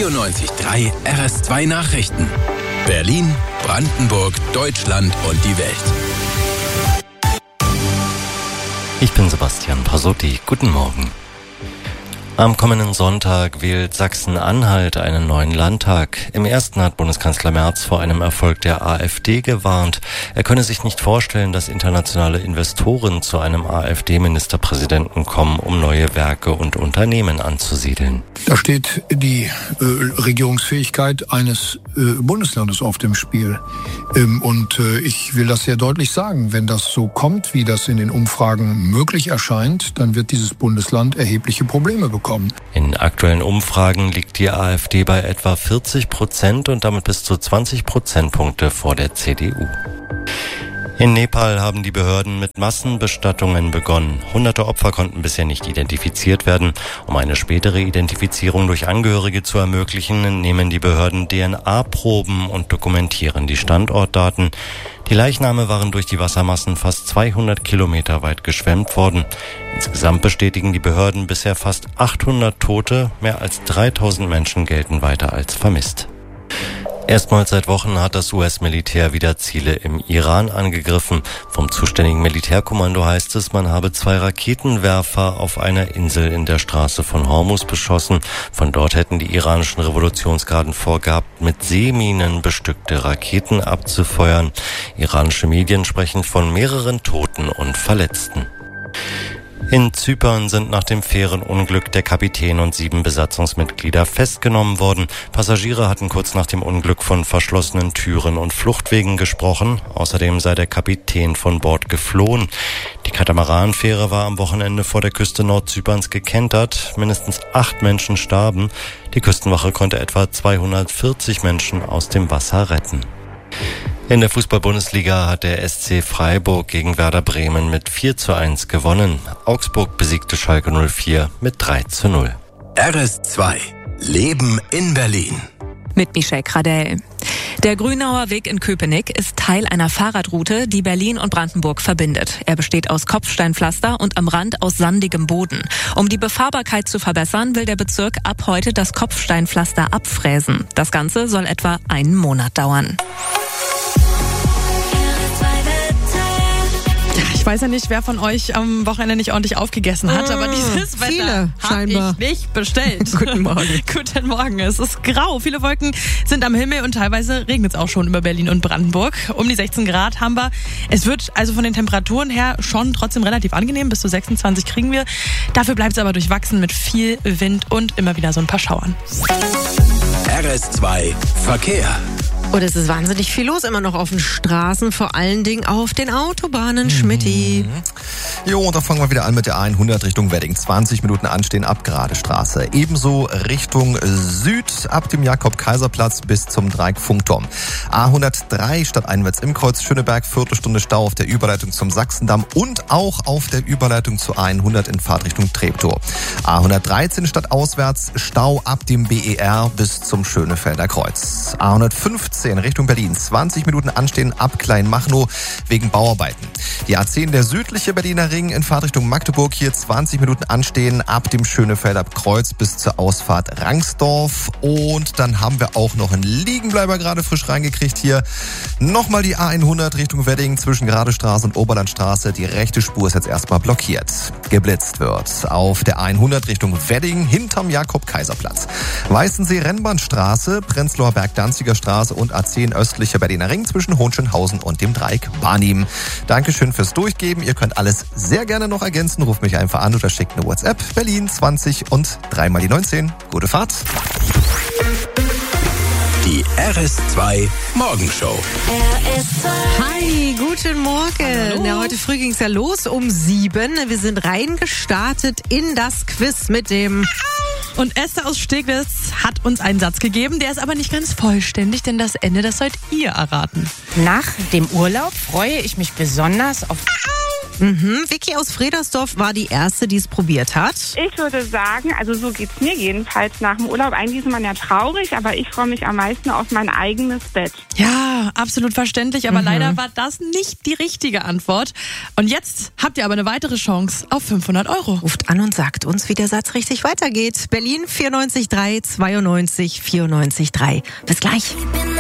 94.3 RS2 Nachrichten. Berlin, Brandenburg, Deutschland und die Welt. Ich bin Sebastian Pasotti. Guten Morgen. Am kommenden Sonntag wählt Sachsen-Anhalt einen neuen Landtag. Im ersten hat Bundeskanzler Merz vor einem Erfolg der AfD gewarnt. Er könne sich nicht vorstellen, dass internationale Investoren zu einem AfD-Ministerpräsidenten kommen, um neue Werke und Unternehmen anzusiedeln. Da steht die Regierungsfähigkeit eines Bundeslandes auf dem Spiel. Und ich will das sehr deutlich sagen. Wenn das so kommt, wie das in den Umfragen möglich erscheint, dann wird dieses Bundesland erhebliche Probleme bekommen. In aktuellen Umfragen liegt die AfD bei etwa 40% und damit bis zu 20 Prozentpunkte vor der CDU. In Nepal haben die Behörden mit Massenbestattungen begonnen. Hunderte Opfer konnten bisher nicht identifiziert werden. Um eine spätere Identifizierung durch Angehörige zu ermöglichen, nehmen die Behörden DNA-Proben und dokumentieren die Standortdaten. Die Leichname waren durch die Wassermassen fast 200 Kilometer weit geschwemmt worden. Insgesamt bestätigen die Behörden bisher fast 800 Tote. Mehr als 3000 Menschen gelten weiter als vermisst. Erstmals seit Wochen hat das US-Militär wieder Ziele im Iran angegriffen. Vom zuständigen Militärkommando heißt es, man habe 2 Raketenwerfer auf einer Insel in der Straße von Hormuz beschossen. Von dort hätten die iranischen Revolutionsgarden vorgehabt, mit Seeminen bestückte Raketen abzufeuern. Iranische Medien sprechen von mehreren Toten und Verletzten. In Zypern sind nach dem Fährenunglück der Kapitän und 7 Besatzungsmitglieder festgenommen worden. Passagiere hatten kurz nach dem Unglück von verschlossenen Türen und Fluchtwegen gesprochen. Außerdem sei der Kapitän von Bord geflohen. Die Katamaranfähre war am Wochenende vor der Küste Nordzyperns gekentert. Mindestens 8 Menschen starben. Die Küstenwache konnte etwa 240 Menschen aus dem Wasser retten. In der Fußball-Bundesliga hat der SC Freiburg gegen Werder Bremen mit 4:1 gewonnen. Augsburg besiegte Schalke 04 mit 3:0. RS2 Leben in Berlin. Mit Michelle Kradell. Der Grünauer Weg in Köpenick ist Teil einer Fahrradroute, die Berlin und Brandenburg verbindet. Er besteht aus Kopfsteinpflaster und am Rand aus sandigem Boden. Um die Befahrbarkeit zu verbessern, will der Bezirk ab heute das Kopfsteinpflaster abfräsen. Das Ganze soll etwa einen Monat dauern. Ich weiß ja nicht, wer von euch am Wochenende nicht ordentlich aufgegessen hat, aber dieses Wetter habe ich nicht bestellt. Guten Morgen. Guten Morgen. Es ist grau. Viele Wolken sind am Himmel und teilweise regnet es auch schon über Berlin und Brandenburg. Um die 16 Grad haben wir. Es wird also von den Temperaturen her schon trotzdem relativ angenehm. Bis zu 26 kriegen wir. Dafür bleibt es aber durchwachsen mit viel Wind und immer wieder so ein paar Schauern. RS2 Verkehr. Und es ist wahnsinnig viel los immer noch auf den Straßen, vor allen Dingen auf den Autobahnen, Schmitty. Jo, und da fangen wir wieder an mit der A100 Richtung Wedding. 20 Minuten anstehen ab Gradestraße. Ebenso Richtung Süd ab dem Jakob-Kaiser-Platz bis zum Dreieck Funkturm. A103 stadteinwärts im Kreuz Schöneberg, Viertelstunde Stau auf der Überleitung zum Sachsendamm und auch auf der Überleitung zu A100 in Fahrtrichtung Treptow. A113 stadtauswärts Stau ab dem BER bis zum Schönefelder Kreuz. A115 Richtung Berlin. 20 Minuten anstehen ab Kleinmachnow wegen Bauarbeiten. Die A10 der südliche Berliner Ring in Fahrtrichtung Magdeburg. Hier 20 Minuten anstehen ab dem Schönefelder Kreuz bis zur Ausfahrt Rangsdorf. Und dann haben wir auch noch einen Liegenbleiber gerade frisch reingekriegt hier. Nochmal die A100 Richtung Wedding zwischen Gradestraße und Oberlandstraße. Die rechte Spur ist jetzt erstmal blockiert. Geblitzt wird auf der A100 Richtung Wedding hinterm Jakob-Kaiser-Platz. Weißensee Rennbahnstraße, Prenzlauer Berg-Danziger Straße und A10 östlicher Berliner Ring zwischen Hohenschönhausen und dem Dreieck Barnim. Dankeschön fürs Durchgeben. Ihr könnt alles sehr gerne noch ergänzen. Ruft mich einfach an oder schickt eine WhatsApp. Berlin 20 und 3 mal die 19. Gute Fahrt. Die RS2 Morgenshow. Hi, guten Morgen. Hallo. Ja, heute früh ging es ja los um 7. Wir sind reingestartet in das Quiz mit dem... Und Esther aus Steglitz hat uns einen Satz gegeben, der ist aber nicht ganz vollständig, denn das Ende, das sollt ihr erraten. Nach dem Urlaub freue ich mich besonders auf Vicky aus Fredersdorf war die Erste, die es probiert hat. Ich würde sagen, also so geht's mir jedenfalls nach dem Urlaub. Eigentlich ist man ja traurig, aber ich freue mich am meisten auf mein eigenes Bett. Ja, absolut verständlich, aber leider war das nicht die richtige Antwort. Und jetzt habt ihr aber eine weitere Chance auf 500 €. Ruft an und sagt uns, wie der Satz richtig weitergeht. Berlin 94 3 92 94 3. Bis gleich.